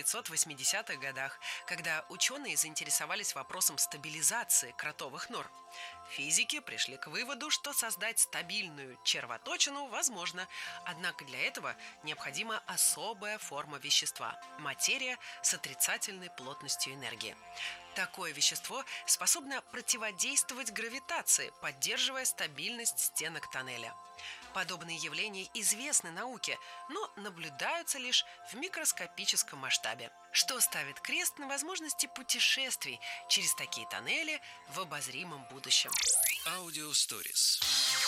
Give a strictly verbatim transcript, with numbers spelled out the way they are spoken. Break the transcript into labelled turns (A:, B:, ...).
A: девятьсот восьмидесятых годах, когда ученые заинтересовались вопросом стабилизации кротовых нор. Физики пришли к выводу, что создать стабильную червоточину возможно, однако для этого необходима особая форма вещества – материя с отрицательной плотностью энергии. Такое вещество способно противодействовать гравитации, поддерживая стабильность стенок тоннеля. Подобные явления известны науке, но наблюдаются лишь в микроскопическом масштабе, что ставит крест на возможности путешествий через такие тоннели в обозримом будущем.
B: Аудио Stories.